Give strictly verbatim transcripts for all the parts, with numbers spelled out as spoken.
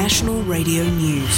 National Radio News.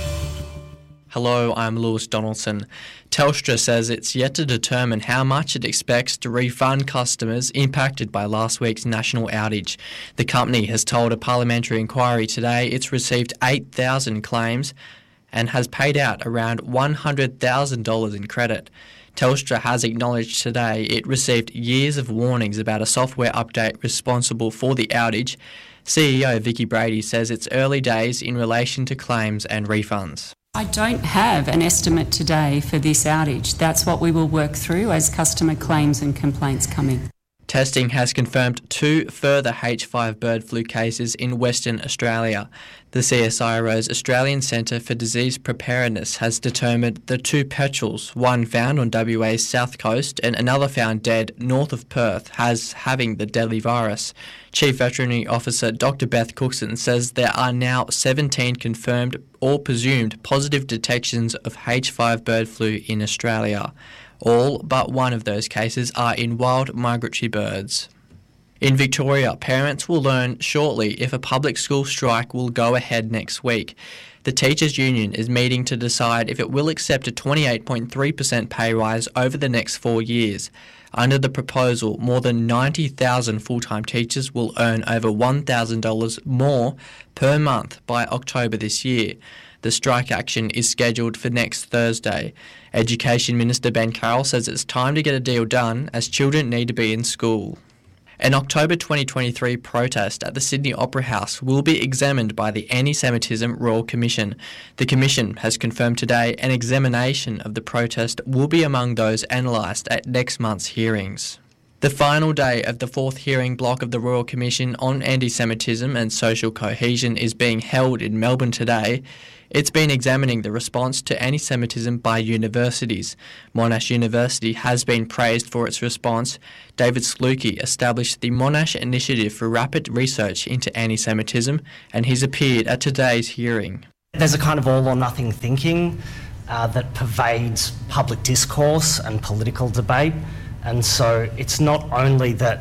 Hello, I'm Lewis Donaldson. Telstra says it's yet to determine how much it expects to refund customers impacted by last week's national outage. The company has told a parliamentary inquiry today it's received eight thousand claims and has paid out around one hundred thousand dollars in credit. Telstra has acknowledged today it received years of warnings about a software update responsible for the outage. C E O Vicky Brady says it's early days in relation to claims and refunds. I don't have an estimate today for this outage. That's what we will work through as customer claims and complaints come in. Testing has confirmed two further H five bird flu cases in Western Australia. The C S I R O's Australian Centre for Disease Preparedness has determined the two petrels, one found on W A's south coast and another found dead north of Perth, has having the deadly virus. Chief Veterinary Officer Doctor Beth Cookson says there are now seventeen confirmed or presumed positive detections of H five bird flu in Australia. All but one of those cases are in wild migratory birds. In Victoria, parents will learn shortly if a public school strike will go ahead next week. The Teachers' Union is meeting to decide if it will accept a twenty-eight point three percent pay rise over the next four years. Under the proposal, more than ninety thousand full-time teachers will earn over one thousand dollars more per month by October this year. The strike action is scheduled for next Thursday. Education Minister Ben Carroll says it's time to get a deal done as children need to be in school. An October twenty twenty-three protest at the Sydney Opera House will be examined by the Anti-Semitism Royal Commission. The Commission has confirmed today an examination of the protest will be among those analysed at next month's hearings. The final day of the fourth hearing block of the Royal Commission on Anti-Semitism and Social Cohesion is being held in Melbourne today. It's been examining the response to anti-Semitism by universities. Monash University has been praised for its response. David Sluky established the Monash Initiative for Rapid Research into Anti-Semitism, and he's appeared at today's hearing. There's a kind of all-or-nothing thinking uh, that pervades public discourse and political debate, and so it's not only that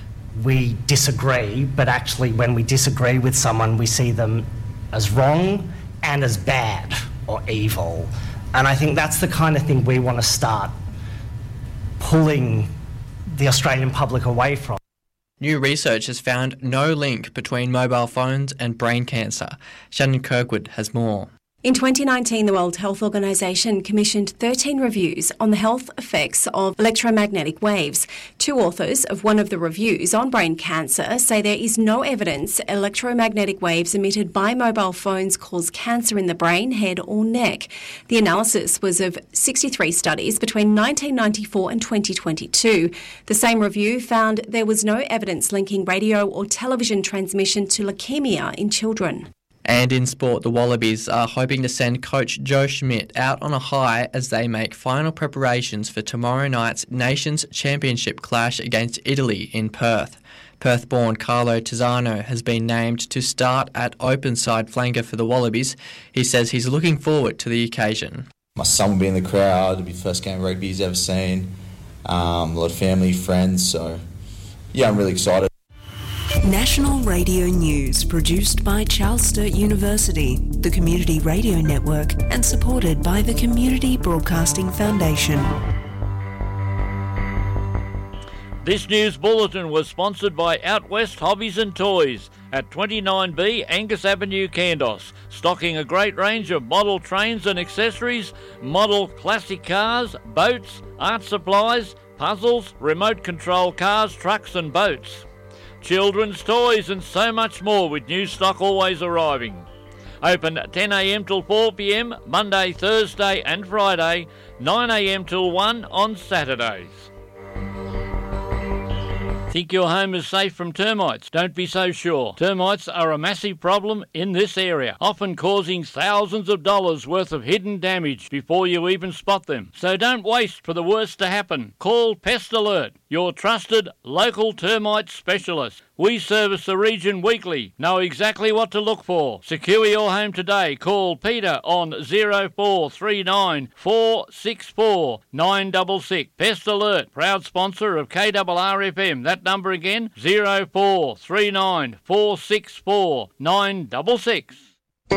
we disagree, but actually when we disagree with someone, we see them as wrong and as bad or evil. And I think that's the kind of thing we want to start pulling the Australian public away from. New research has found no link between mobile phones and brain cancer. Shannon Kirkwood has more. In twenty nineteen, the World Health Organization commissioned thirteen reviews on the health effects of electromagnetic waves. Two authors of one of the reviews on brain cancer say there is no evidence electromagnetic waves emitted by mobile phones cause cancer in the brain, head or neck. The analysis was of sixty-three studies between nineteen ninety-four and twenty twenty-two. The same review found there was no evidence linking radio or television transmission to leukemia in children. And in sport, the Wallabies are hoping to send coach Joe Schmidt out on a high as they make final preparations for tomorrow night's Nations Championship clash against Italy in Perth. Perth-born Carlo Tizzano has been named to start at open side flanker for the Wallabies. He says he's looking forward to the occasion. My son will be in the crowd. It'll be the first game of rugby he's ever seen. Um, a lot of family, friends, so yeah, I'm really excited. National Radio News, produced by Charles Sturt University, the Community Radio Network, and supported by the Community Broadcasting Foundation. This news bulletin was sponsored by Out West Hobbies and Toys at twenty-nine B Angus Avenue, Kandos, stocking a great range of model trains and accessories, model classic cars, boats, art supplies, puzzles, remote control cars, trucks and boats. Children's toys and so much more with new stock always arriving. Open ten a m till four p m Monday, Thursday and Friday, nine a m till one on Saturdays. Think your home is safe from termites? Don't be so sure. Termites are a massive problem in this area, often causing thousands of dollars worth of hidden damage before you even spot them. So don't waste for the worst to happen. Call Pest Alert, your trusted local termite specialist. We service the region weekly. Know exactly what to look for. Secure your home today. Call Peter on zero four three nine, four six four, nine six six. Pest Alert, proud sponsor of K R R F M. That number again, zero four three nine, four six four, nine six six.